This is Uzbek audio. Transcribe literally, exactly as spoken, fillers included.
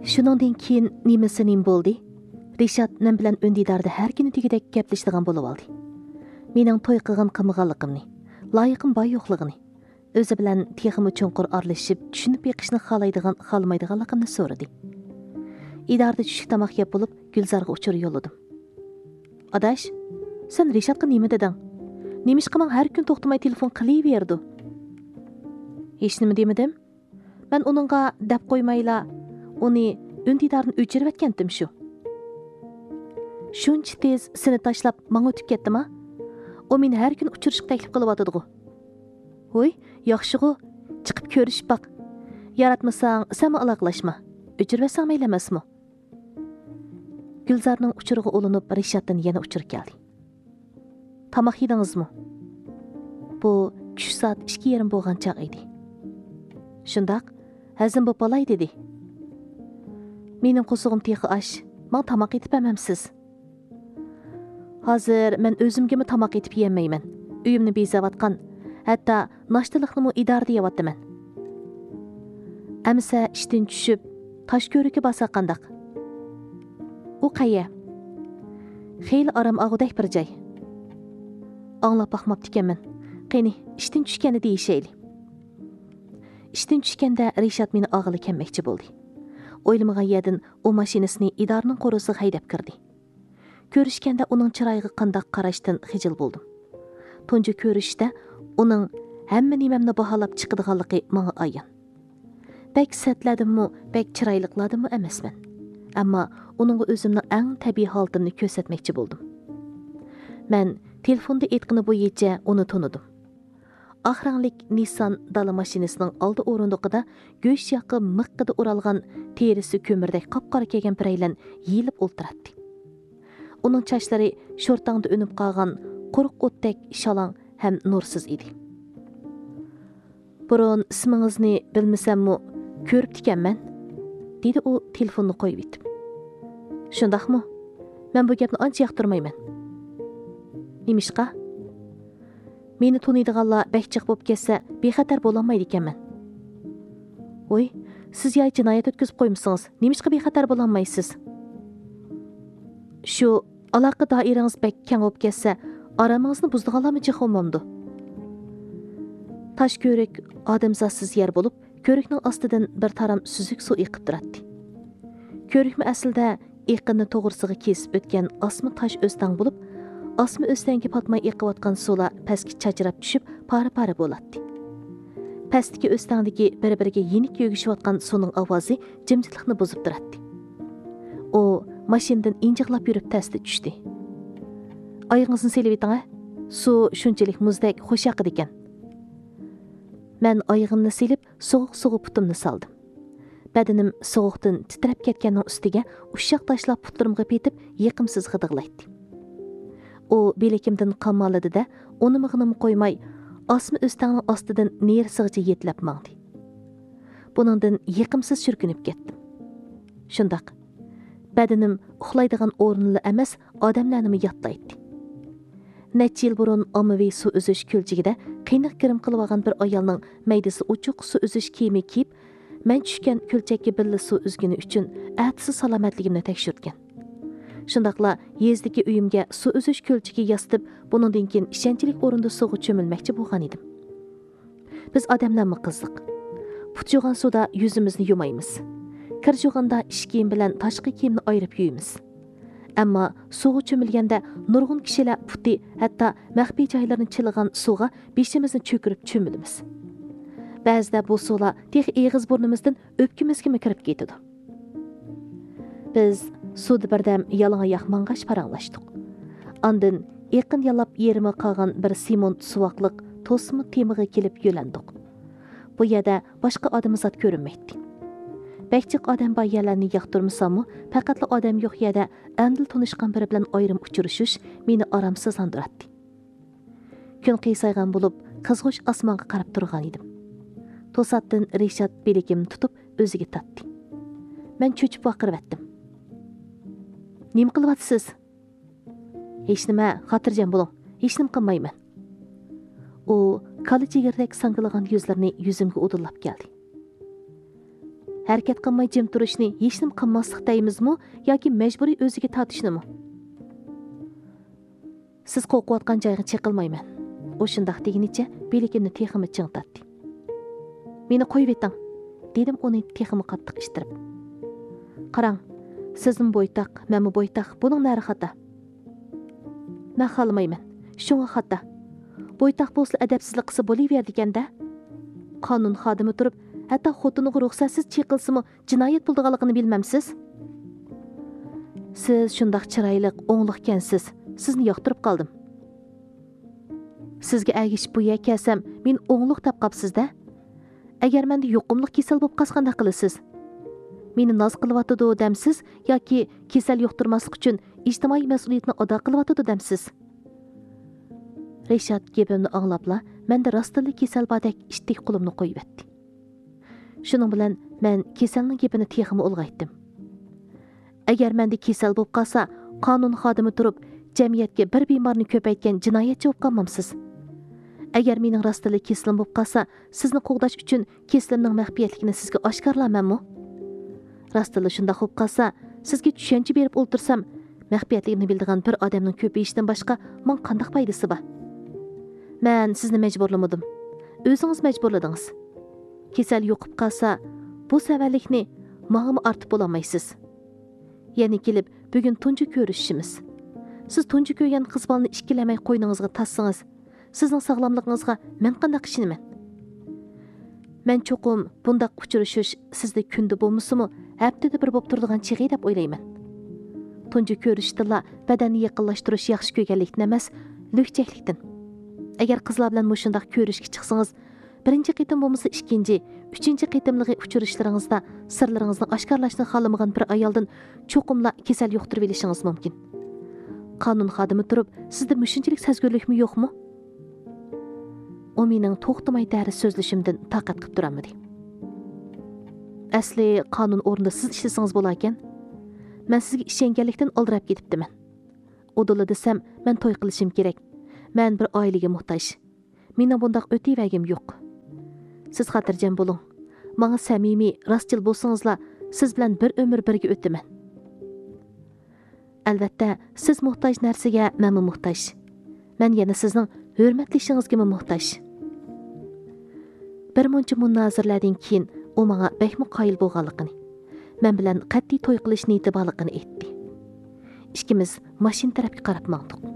Shuningdan keyin nimasi nim bo'ldi? Rishad men bilan Undidarda har kuni degidek gaplashadigan bo'lib oldi. Mening to'y qilgan qilmaganligimni, loyiqim boy yo'qligini, o'zi bilan texmi chunqur aralashib, tushunib beqishni xohlaydigan, xohlamaydiganligimni so'radi. Idarda tushlik tomoq yeb bo'lib, Gulzarga uchur yo'lladim. Adash, sen Rishadga nima deding? Nimishqa men har kun to'xtamay telefon qilaverdi? Hech nima demadim. Men uningga deb qo'ymayla, uni Undidarni o'chirib etgandim shu. Shuncha tez seni tashlab menga o'tib ketdimi? O meni har kun uchirishga taklif qilyotdi-ku. Voy, yaxshi-ku, chiqib ko'rishib baq. Yaratmasang, sen aloqalashma. O'chirmasang mayli emasmi? Gulzarning uchiriga ulinib, Rishaddan yana uchirib keldi. Tamoq yedingizmi? Bu tush soat ikki yarim bo'lgan chaq edi. Shundoq, hazm bo'p olay dedi. Mening qo'sug'im texi ash, men tamoq etib emamsiz. Hozir men o'zimgami tamoq etib yemayman. Uyimni bezayotgan, hatto nashtalikni idarada yeyapman. Amsa ishdan tushib, Toshko'rga basa qandaq. U qayya? Xeyli aram og'udak bir joy. Anglab baxmabdi ekanman. Qani, ishdan tushganda deyishayli. Ishdan tushganda Rishad meni og'ili kelmoqchi bo'ldi. O'ylamagan yerdan u mashinasini idarning qo'risiga haydab kirdi. Ko'rishganda uning chiroyiga qandoq qarashdan xijil bo'ldim. Tunji ko'rishda uning hamma nimamni baholab chiqadiganligi menga ayon. Bek satladimmi, bek chiroyliqladimmi emasman. Ammo uningga o'zimning eng tabiiy holatimni ko'rsatmoqchi bo'ldim. Men telefonda aytgani bo'yicha uni tonidim. Oq Nissan dala mashinasining oldi o'rindiqida go'sht yoqi miqqida o'ralgan terisi ko'mirdek qop-qora kelgan biraylan yeyilib o'ltiradi. Uning sochlari sho'rtangda unib qolgan quruq o'tdek shalang ham nursiz edi. Burun ismingizni bilmasammi, ko'rib ekanman, dedi u telefonni qo'yib etib. Shundaqmi? Men bu gapni ancha yoqtirmayman. Nimishqa? Meni tuniydiganlar bekchiq bo'lib ketsa, bexatar bo'lamaydi ekanman. Voy, siz yoy jinoyat o'tkazib qo'ymisiz? Nimishqa bexatar bo'lamaysiz? Shu aloqa doirangiz bek keng bo'lib ketsa, aramingizni buzdiganlarmi jihomamdi? Toshko'rik odamzotsiz yer bo'lib, ko'rikning ostidan bir taram suzuk suv eqib turadi. Ko'rikmi aslida eqinni to'g'risiga kesib o'tgan osma tosh o'stang bo'lib, osma o'stangi patmay eqiyotgan suvlar pastga chachirab tushib, pari-pari bo'ladi. Pastdagi o'stangdagi bir-biriga yenik yo'gishayotgan suvning ovozi jimjitlikni buzib turadi. U mashinadan injiqlab yurib pastga tushdi. Oyog'ingizni selib eting-a? Suv shunchalik muzdek xush yoqidi ekan. Men oyog'imni selib, sovuq-sovuq putimni soldim. Badanim sovuqdan titrab ketganning ustiga ushshaq tashlab putlarimga petib, yiqimsiz g'idig'laydi. U belakimdan qamaladi-da, uni mig'inimni qo'ymay, osma o'stangning ostidan nersig'icha yetlab mangdi. Buningdan yiqimsiz shurkinib ketdim. Shundaq, badanim uxlaydigan o'rnida emas, odamlarni yotlaydi. Necha yil burun ommaviy suv uzish ko'lchigida qiyniq kirim qilib olgan bir ayolning maydasi uchuq suv uzish kiyimi kiyib, men tushgan ko'lchakka billa suv uzgani uchun atisi salomatligimni tekshirtgan. Shundaqla yezdagi uyimga suv uzish ko'lchigi yastib, buningdan keyin ishonchlik o'rinda suvga cho'milmoqchi bo'lgan edim. Biz odamlarmi qiziq. Put yug'an suvda yuzimizni yumaymiz. Kir yug'anda ish kiyim bilan tashqi kiyimni ayirib yuyamiz. Ammo suvga cho'milganda nurg'un kishilar puti, hatto maxfiy joylarni chiligan suvga beshimizni cho'kirib cho'milamiz. Ba'zida bu suvlar tex eg'iz burnimizdan o'pkimizga kirib ketadi. Biz suvda birdam yalang'oyoq mang'ash paranglashdik. Ondan yaqin yalab yerimi qolgan bir simon suvoqliq to'smi temiga kelib yo'landik. Bu yerda boshqa odamzod ko'rinmaydi. Bekchiq odam bor yerlarni yoqtirmasammi, faqatla odam yo'q yerda andil tunishgan biri bilan ayrim uchrashish meni oromsizlantiradi. Kun qiysaygan bo'lib, qizg'ush osmonga qarab turgan edim. To'satdan Rishad beligimni tutib o'ziga tatdi. Men cho'chib vaqirvatdim. Nima qilyapsiz? Hech nima, xotirjam bo'ling. Hech nima qilmayman. U kali jigirdek sangilagan yuzlarini yuzimga o'dillab keldi. harakat qilmay jim turishni hech nima qilmaslik deymizmi yoki majburiy o'ziga tortishnimi? Siz qo'rqayotgan joyga chiqilmayman. O shundoq deginicha beligimni teximi chingtatdi. Meni qo'yib eting, dedim uni teximi qattiq ishtirib. Qarang, sizning bo'ytaq, menmi bo'ytaq, buning nari xata. Men xalmayman. Shunga xata. Bo'ytaq bo'lsa adabsizlik qilsa bo'laverdi ekanda. Qonun xodimi turib, hatto xotiniga ruxsatsiz chiqilsimi jinoyat bo'lganligini bilmamsiz? Siz shundoq chiroyli, o'ngliqkansiz. Sizni yoqtirib qoldim. Sizga ergishib bu yerga kelsam, men o'ngliq deb qopsiz-da. Agar menda yuqumli kasal bo'lib qasqanda qilasiz. Meni noz qilyotidi demsiz yoki kasal yuqtirmaslik uchun ijtimoiy mas'uliyatni ado qilyotidi demsiz? Reshad gapimni anglabla, menda rostli kasal bordek ishtik qo'limni qo'yib etdi. Shuning bilan men kasalning gapini teximi ulg'aytdim. Agar menda kasal bo'lib qolsa, qonun xodimi turib, jamiyatga bir bemorni ko'paytgan jinoyatchi bo'lib qolmamsiz. Agar mening rostli kasalim bo'lib qolsa, sizni qo'g'dash uchun kasalimning maxfiyatligini sizga oshkorlaymanmi? Rostli shunda bo'lib qolsa, sizga tushuncha berib o'ltirsam, maxfiyatligini bildigan bir odamning ko'payishidan boshqa men qanday foydasi bor? Men sizni majburlamadim. O'zingiz majburladingiz. Kasal yo'qib qolsa, bu savallikni menga ortib bo'lolmaysiz. Yana kelib, bugun tunji ko'rishishimiz. Siz tunji ko'rgan qiz bolani ikkilamay qo'yningizga tassangiz, sizning sog'lomligingizga men qanday qishinaman? Men cho'qim bundaq uchrashish sizda kunda bo'lmasimi, haftada bir bo'lib turadigan chig'i deb o'ylayman. Tunji ko'rishdilla badanni yaqinlashtirish yaxshi ko'rganlikdan emas, lukchaklikdan. Agar qizlar bilan mushundaq ko'rishga chiqsangiz, birinchi qitim bo'lmasa ikkinchi, uchinchi qitimligi uchrashlaringizda sirlaringizni oshkorlashni xohlamagan bir ayoldan cho'qimla kasal yuqtirib olishingiz mumkin. Qonun xodimi turib, sizda mushunchalik sezgurlikmi yo'qmi? O mening to'xtamay dars so'zlashimdan taqat qilib turamadi. Asli qonun o'rnida siz ishlasangiz bo'lar ekan. Men sizga ishonganlikdan oldirab ketibdiman. O'dili desam, men to'y qilishim kerak. Men bir oilaga muhtoj. Mening bundaq o'tayvergim yo'q. Siz xotirjam bo'ling. Menga samimiy, rostchil bo'lsangizlar, siz bilan bir umr birga o'taman. Albatta, siz muhtoj narsaga men muhtoj. Men yana sizning hurmatlishingizga muhtoj. Bir muncha munozirlardan keyin u menga bekmi qoyil bo'lganligini, men bilan qat'iy to'y qilish niyati borligini aytdi. Ikkimiz mashina tarafga qarab mangdik.